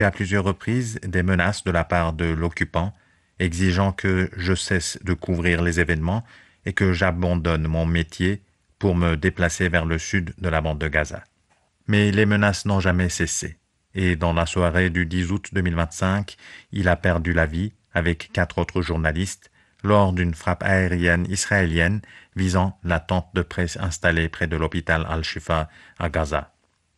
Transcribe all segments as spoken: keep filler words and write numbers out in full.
à plusieurs reprises des menaces de la part de l'occupant, exigeant que je cesse de couvrir les événements et que j'abandonne mon métier pour me déplacer vers le sud de la bande de Gaza. Mais les menaces n'ont jamais cessé, et dans la soirée du dix août deux mille vingt-cinq, il a perdu la vie avec quatre autres journalistes lors d'une frappe aérienne israélienne visant la tente de presse installée près de l'hôpital Al-Shifa à Gaza.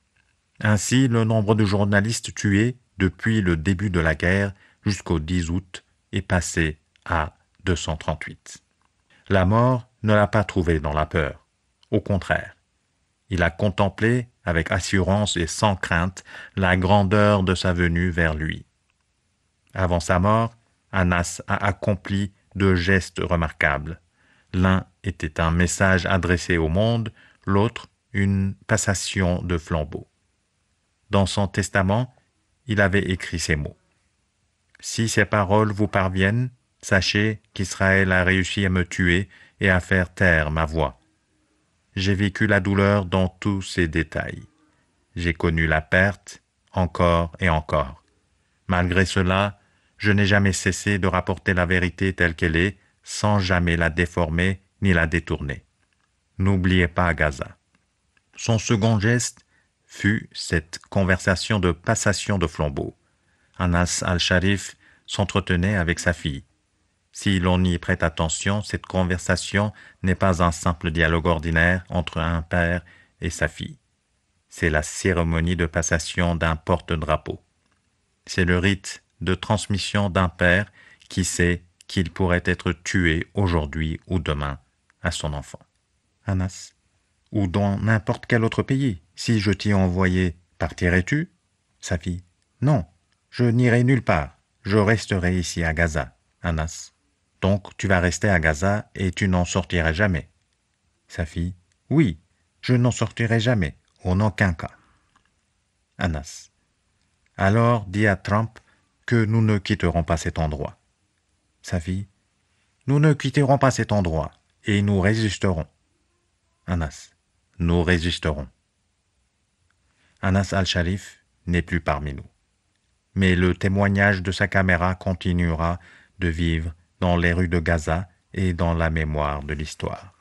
Ainsi, le nombre de journalistes tués depuis le début de la guerre jusqu'au dix août est passé à deux cent trente-huit. La mort ne l'a pas trouvé dans la peur. Au contraire, il a contemplé avec assurance et sans crainte la grandeur de sa venue vers lui. Avant sa mort, Anas a accompli deux gestes remarquables. L'un était un message adressé au monde, l'autre une passation de flambeau. Dans son testament, il avait écrit ces mots. « Si ces paroles vous parviennent, sachez qu'Israël a réussi à me tuer et à faire taire ma voix. J'ai vécu la douleur dans tous ses détails. J'ai connu la perte, encore et encore. Malgré cela, je n'ai jamais cessé de rapporter la vérité telle qu'elle est, sans jamais la déformer ni la détourner. N'oubliez pas Gaza. » Son second geste fut cette conversation de passation de flambeau. Anas al-Sharif s'entretenait avec sa fille. Si l'on y prête attention, cette conversation n'est pas un simple dialogue ordinaire entre un père et sa fille. C'est la cérémonie de passation d'un porte-drapeau. C'est le rite de transmission d'un père qui sait qu'il pourrait être tué aujourd'hui ou demain à son enfant. Anas, ou dans n'importe quel autre pays. Si je t'y envoyais, partirais-tu? Sa fille. Non, je n'irai nulle part. Je resterai ici à Gaza. Anas. Donc tu vas rester à Gaza et tu n'en sortiras jamais. Sa fille. Oui, je n'en sortirai jamais, en aucun cas. Anas. Alors dis à Trump que nous ne quitterons pas cet endroit. Sa fille. Nous ne quitterons pas cet endroit et nous résisterons. Anas. Nous résisterons. Anas al-Sharif n'est plus parmi nous. Mais le témoignage de sa caméra continuera de vivre dans les rues de Gaza et dans la mémoire de l'histoire.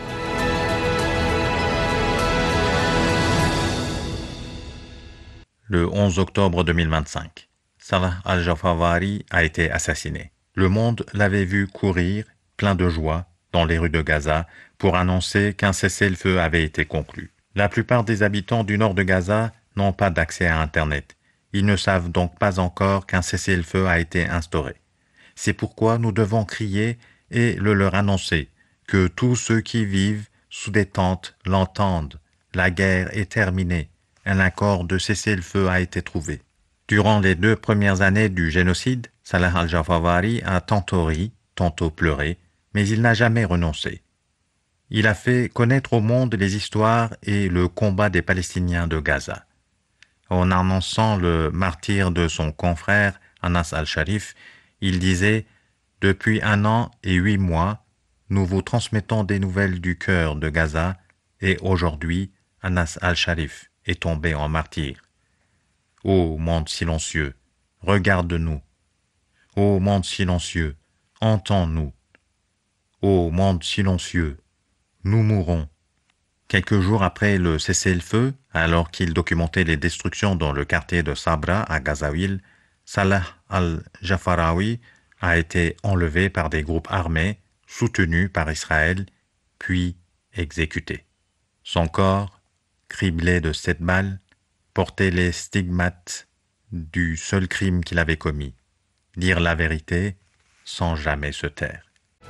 Le onze octobre deux mille vingt-cinq, Salah al-Jafawari a été assassiné. Le monde l'avait vu courir, plein de joie, dans les rues de Gaza pour annoncer qu'un cessez-le-feu avait été conclu. La plupart des habitants du nord de Gaza n'ont pas d'accès à Internet. Ils ne savent donc pas encore qu'un cessez-le-feu a été instauré. C'est pourquoi nous devons crier et le leur annoncer, que tous ceux qui vivent sous des tentes l'entendent. La guerre est terminée. Un accord de cessez-le-feu a été trouvé. Durant les deux premières années du génocide, Salah al-Jafawari a tantôt ri, tantôt pleuré, mais il n'a jamais renoncé. Il a fait connaître au monde les histoires et le combat des Palestiniens de Gaza. En annonçant le martyre de son confrère Anas al-Sharif, il disait « Depuis un an et huit mois, nous vous transmettons des nouvelles du cœur de Gaza et aujourd'hui, Anas al-Sharif est tombé en martyr. Ô monde silencieux, regarde-nous. Ô monde silencieux, entends-nous. Ô monde silencieux, nous mourrons. » Quelques jours après le cessez-le-feu, alors qu'il documentait les destructions dans le quartier de Sabra à Gazawil, Salah al-Jafarawi a été enlevé par des groupes armés soutenus par Israël, puis exécuté. Son corps, criblé de sept balles, portait les stigmates du seul crime qu'il avait commis, dire la vérité sans jamais se taire.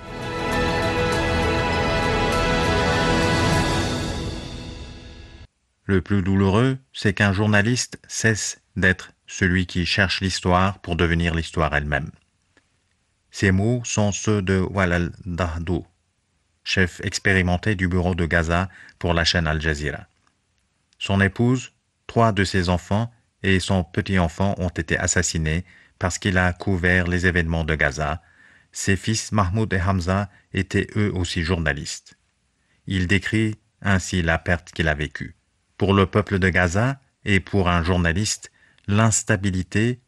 Le plus douloureux, c'est qu'un journaliste cesse d'être celui qui cherche l'histoire pour devenir l'histoire elle-même. Ces mots sont ceux de Walal Dahdou, chef expérimenté du bureau de Gaza pour la chaîne Al Jazeera. Son épouse, trois de ses enfants et son petit-enfant ont été assassinés parce qu'il a couvert les événements de Gaza. Ses fils Mahmoud et Hamza étaient eux aussi journalistes. Il décrit ainsi la perte qu'il a vécue. Pour le peuple de Gaza et pour un journaliste, l'instabilité